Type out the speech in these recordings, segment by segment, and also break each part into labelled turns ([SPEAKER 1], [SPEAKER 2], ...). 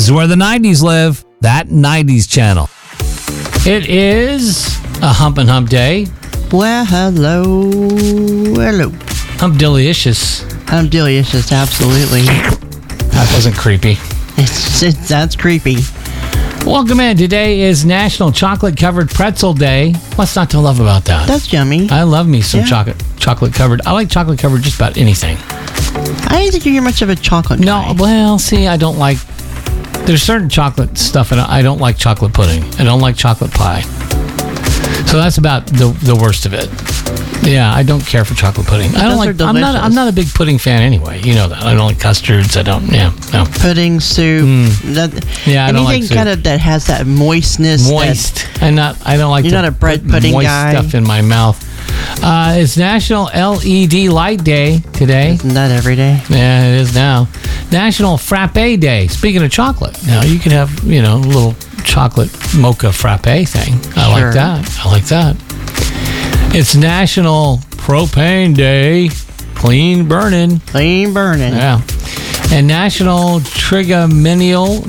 [SPEAKER 1] This is where the 90s live. That 90s channel. It is a Hump and Hump Day.
[SPEAKER 2] Well, hello.
[SPEAKER 1] Hump delicious.
[SPEAKER 2] I'm delicious, absolutely.
[SPEAKER 1] That wasn't creepy.
[SPEAKER 2] That's creepy.
[SPEAKER 1] Welcome in. Today is National Chocolate Covered Pretzel Day. What's not to love about that?
[SPEAKER 2] That's yummy.
[SPEAKER 1] I love me some chocolate covered. I like chocolate covered just about anything.
[SPEAKER 2] I didn't think you're much of a chocolate guy.
[SPEAKER 1] No, well, see, I don't like... There's certain chocolate stuff, and I don't like chocolate pudding. I don't like chocolate pie. So that's about the worst of it. Yeah, I don't care for chocolate pudding. I don't like. I'm not a big pudding fan anyway. You know that. I don't like custards. I don't. Yeah, no.
[SPEAKER 2] Pudding, soup.
[SPEAKER 1] I don't like
[SPEAKER 2] anything
[SPEAKER 1] soup.
[SPEAKER 2] kind of that has that moistness.
[SPEAKER 1] Moist. I don't like.
[SPEAKER 2] You're not a bread pudding
[SPEAKER 1] moist
[SPEAKER 2] guy.
[SPEAKER 1] Stuff in my mouth. It's National LED Light Day today.
[SPEAKER 2] Isn't that every day?
[SPEAKER 1] Yeah, it is now. National Frappe Day. Speaking of chocolate, now you can have a little chocolate mocha frappe thing. I like that. It's National Propane Day. Clean burning. Yeah. And National Trigeminal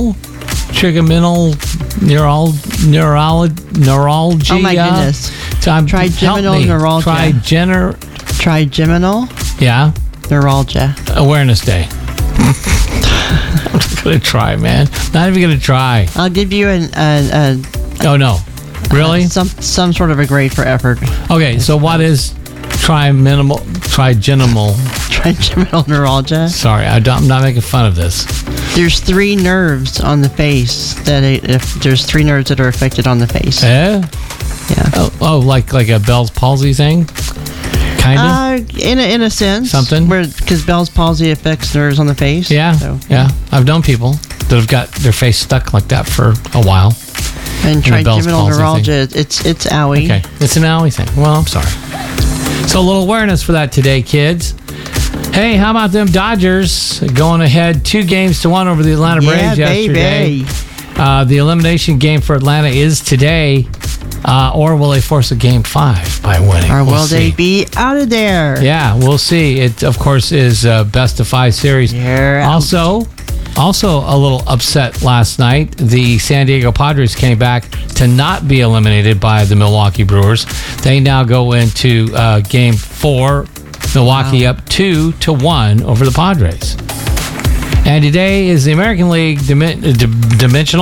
[SPEAKER 1] neuralgia.
[SPEAKER 2] Oh my goodness. Trigeminal neuralgia. Trigeminal?
[SPEAKER 1] Yeah.
[SPEAKER 2] Neuralgia.
[SPEAKER 1] Awareness Day. I'm not going to try, man. Not even going to try.
[SPEAKER 2] I'll give you
[SPEAKER 1] Oh, no. Really?
[SPEAKER 2] Some sort of a grade for effort.
[SPEAKER 1] Okay, so what is trigeminal
[SPEAKER 2] neuralgia?
[SPEAKER 1] Sorry, I'm not making fun of this.
[SPEAKER 2] There's 3 nerves on the face if there's 3 nerves that are affected on the face.
[SPEAKER 1] Yeah. Oh, like a Bell's palsy thing? Kind of?
[SPEAKER 2] In a sense.
[SPEAKER 1] Something?
[SPEAKER 2] Because Bell's palsy affects nerves on the face.
[SPEAKER 1] Yeah.
[SPEAKER 2] So,
[SPEAKER 1] yeah. I've known people that have got their face stuck like that for a while.
[SPEAKER 2] And trigeminal neuralgia, it's owie.
[SPEAKER 1] Okay, it's an owie thing. Well, I'm sorry. So a little awareness for that today, kids. Hey, how about them Dodgers going ahead 2-1 over the Atlanta Braves yesterday?
[SPEAKER 2] Baby.
[SPEAKER 1] The elimination game for Atlanta is today. Or will they force a game 5 by winning?
[SPEAKER 2] Or will they be out of there?
[SPEAKER 1] Yeah, we'll see. It, of course, is a best-of-5 series. Also, a little upset last night. The San Diego Padres came back to not be eliminated by the Milwaukee Brewers. They now go into Game 4. Milwaukee up 2-1 over the Padres. And today is the American League Dimensional